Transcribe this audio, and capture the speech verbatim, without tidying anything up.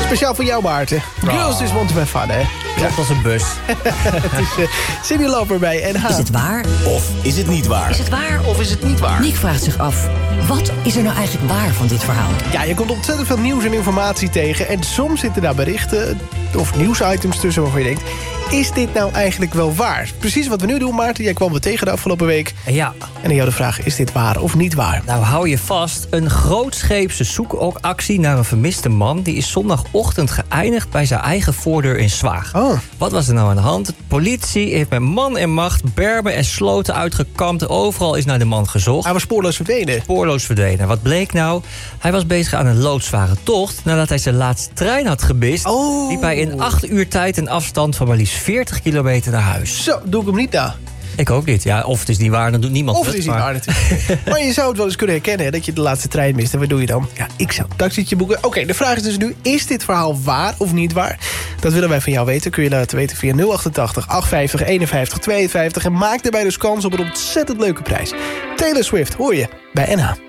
Speciaal voor jou, Maarten. Oh. Girls Just Want To Have Fun, hè? Klopt als een bus. Het is uh, Cyndi Lauper bij N H. Is het waar? Of is het niet waar? Is het waar? Of is het niet waar? Nick vraagt zich af, wat is er nou eigenlijk waar van dit verhaal? Ja, je komt ontzettend veel nieuws en informatie tegen. En soms zitten daar berichten of nieuwsitems tussen waarvan je denkt... is dit nou eigenlijk wel waar? Precies wat we nu doen, Maarten. Jij kwam we tegen de afgelopen week. Ja. En aan jou de vraag, is dit waar of niet waar? Nou, hou je vast. Een grootscheepse zoekactie naar een vermiste man... die is zondagochtend geëindigd bij zijn eigen voordeur in Zwaag. Oh. Wat was er nou aan de hand? De politie heeft met man en macht bermen en sloten uitgekampt. Overal is naar de man gezocht. Hij was spoorloos verdwenen. Spoorloos verdwenen. Wat bleek nou? Hij was bezig aan een loodzware tocht. Nadat hij zijn laatste trein had gemist... Oh. liep hij in acht uur tijd een afstand van maar liefst veertig kilometer naar huis. Zo, doe ik hem niet na. Ik ook niet. Ja, of het is niet waar, dan doet niemand Of het. het is niet maar... waar natuurlijk. Maar je zou het wel eens kunnen herkennen, hè, dat je de laatste trein mist. En wat doe je dan? Ja, ik zou een taxietje boeken. Oké, okay, de vraag is dus nu, is dit verhaal waar of niet waar? Dat willen wij van jou weten. Kun je laten weten via nul achtentachtig achtenvijftig eenenvijftig tweeënvijftig. En maak daarbij dus kans op een ontzettend leuke prijs. Taylor Swift, hoor je bij N H.